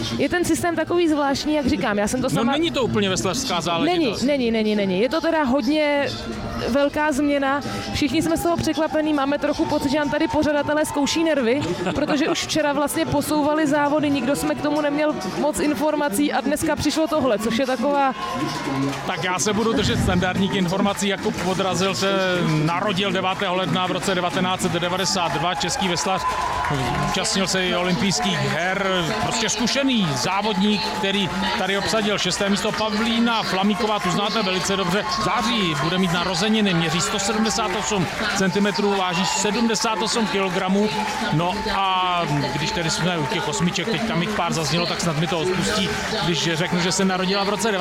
je ten systém takový zvláštní, jak říkám, já jsem to sama... No není to úplně veslařská záležitost. Není. Je to teda hodně velká změna. Všichni jsme z toho překvapení, máme trochu pocit, že nám tady pořadatelé zkouší nervy, protože už včera vlastně posouvali závody, nikdo jsme k tomu neměl moc informací a dneska přišlo tohle, což je taková... Tak já se budu držet standardních informací. Jakub Podrazil se narodil 9. ledna v roce 1992, český veslař, účastnil se i olympijských her, prostě zkušený závodník, který tady obsadil 6. místo. Pavlína Flamíková, tu znáte velice dobře, v září bude mít narozeniny, měří 178 cm, váží 78 kg. No a když tedy jsme u těch osmiček, teď tam jich pár zaznělo, tak snad mi to odpustí, když řeknu, že se narodila v roce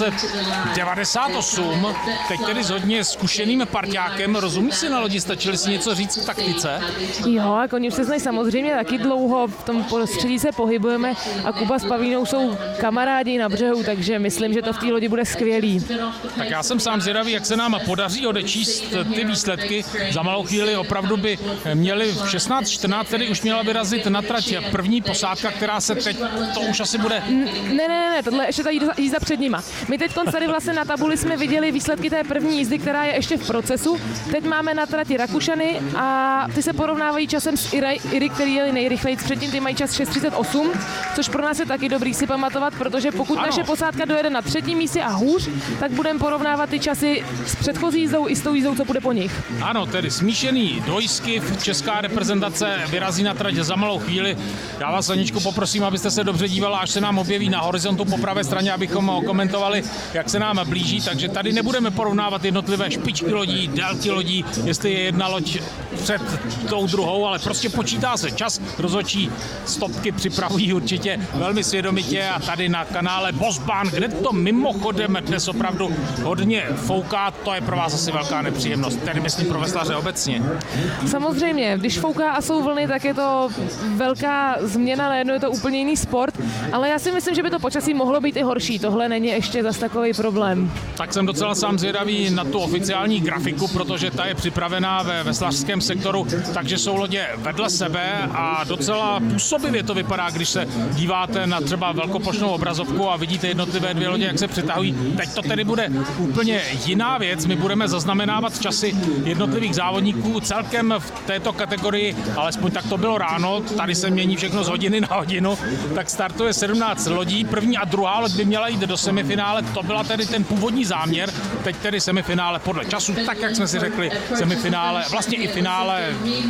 1998, teď tedy s hodně zkušeným parťákem. Rozumí si na lodi, stačili si něco říct k taktice? Jo, a oni už se znají samozřejmě taky dlouho, v tom prostředí se pohybujeme a Kuba s Pavlínou jsou kamarádi na břehu, takže myslím, že to v té lodi bude skvělý. Tak já jsem sám zvědavý, jak se nám podaří odečíst ty výsledky. Za malou chvíli opravdu by měli v 16:14, tedy už měla vyrazit na trať první posádka, která se teď, to už asi bude... Ne, tohle ještě ta jízda před nima. My teď tady vlastně na tabuli jsme viděli výsledky té první jízdy, která je ještě v procesu. Teď máme na trati Rakušany a ty se porovnávají časem s Iry, který jeli nejrychleji předtím, ty mají čas 6:38, což pro nás je taky dobrý si pamatovat, protože pokud naše posádka dojede na třetím místě a hůř, tak budeme porovnávat ty časy s předchozí jízdou i s tou jízdou, co bude po nich. Ano, tedy smíšený dvojskyv, česká reprezentace vyrazí na trať za malou chvíli. Já vás, Aničku, poprosím, abyste se dobře dívala, až se nám objeví na horizontu po pravé straně, abychom komentovali, jak se nám blíží. Takže tady nebudeme porovnávat jednotlivé špičky lodí, délky lodí, jestli je jedna loď před tou druhou, ale prostě počítá se čas. Rozhodčí stopky připravují určitě velmi svědomitě a tady na kanále Bosbahn, kde to mimochodem dnes opravdu hodně fouká, to je pro vás asi velká nepříjemnost, tedy myslím pro veslaře obecně. Samozřejmě, když fouká a jsou vlny, tak je to velká změna, najednou je to úplně jiný sport, ale já si myslím, že by to počasí mohlo být i horší, tohle není ještě zas takový problém. Tak jsem docela sám zvědavý na tu oficiální grafiku, protože ta je připravená ve veslařském sektoru, takže jsou lodě vedle sebe a docela působivě to vypadá, když se díváte na třeba velkoplošnou obrazovku a vidíte jednotlivé dvě lodě, jak se přetahují. Teď to tedy bude úplně jiná věc, my budeme zaznamenávat časy jednotlivých závodníků celkem v této kategorii, alespoň tak to bylo ráno, tady se mění všechno z hodiny na hodinu, tak startuje 17 lodí, první a druhá loď by měla jít do semifinále, to byla tedy ten původní záměr, teď tedy semifinále podle času, tak jak jsme si řekli, semifinále, vlastně i finále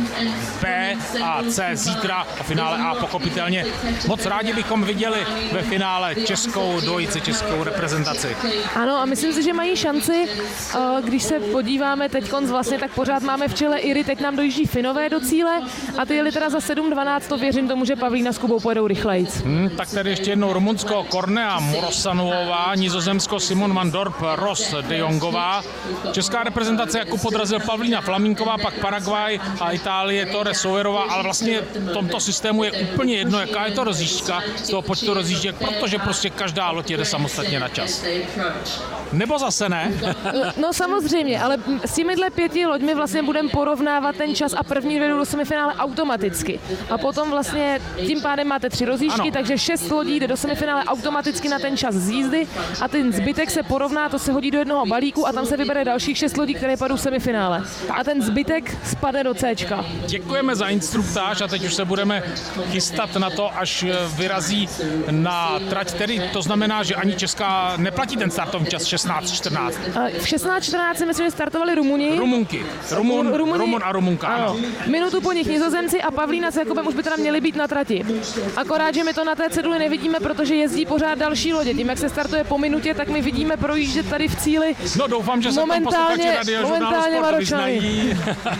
B a C zítra a finále A pochopitelně. Moc rádi bychom viděli ve finále českou dvojici, českou reprezentaci. Ano a myslím si, že mají šanci, když se podíváme teďkonc vlastně, tak pořád máme v čele Iry, teď nám dojíždí Finové do cíle a ty jeli teda za 7:12, to věřím tomu, že Pavlína s Kubou pojedou rychlejc. Tak tady ještě jednou Rumunsko Kornea Morosanovová, Nizozemsko Simon van Dorp, Ross de Jongová, česká reprezentace Jakub Podrazil, Pavlína Flamínková, pak Paraguay a Itálie Torres Sauerová, ale vlastně v tomto systému je úplně jedno, jaká je to rozjížďka z toho počtu rozjížděk, protože prostě každá loď jede samostatně na čas. Nebo zase ne? No samozřejmě, ale s těmihle 5 loďmi vlastně budeme porovnávat ten čas a první dvě do semifinále automaticky. A potom vlastně tím pádem máte 3 rozjížďky, takže 6 lodí jde do semifinále automaticky na ten čas z jízdy a ten zbytek se porovná, to se hodí do jednoho balíku a tam se vybere dalších 6 lodí, které padou v semifinále. A ten zbytek spadne do Cčka. Děkujeme za instruktáž a teď už se budeme chystat na to, až vyrazí na trať, tedy to znamená, že ani česká neplatí ten startovní čas 16:14. V 16:14 si myslím, že startovali Rumuni. Rumunky. Rumun a Rumunka, ano. Minutu po nich Nizozemci a Pavlína s Jakubem už by teda měli být na trati. Akorát, že my to na té ceduli nevidíme, protože jezdí pořád další lodě. Tím, jak se startuje po minutě, tak my vidíme projíždět tady v cíli. No doufám, že se tam posluchači Radiožurnálu Sport vyznají.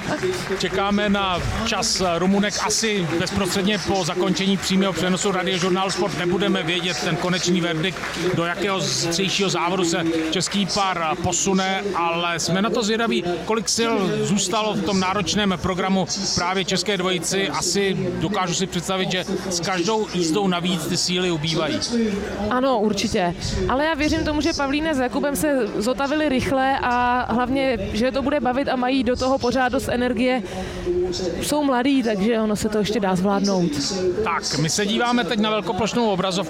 Čekáme na čas Rumunek asi bezprostředně po zakončení přímého přenosu Radiožurnálu Sport. Nebudeme vědět ten konečný verdikt, do jakého zítřejšího závodu se český pár posune, ale jsme na to zvědaví, kolik sil zůstalo v tom náročném programu právě české dvojici. Asi dokážu si představit, že s každou jízdou navíc ty síly ubývají. Ano, určitě. Ale já věřím tomu, že Pavlína s Jakubem se zotavili rychle a hlavně, že to bude bavit a mají do toho pořád dost energie. Jsou mladí, takže ono se to ještě dá zvládnout. Tak, my se díváme teď na velkoplošnou obrazovku.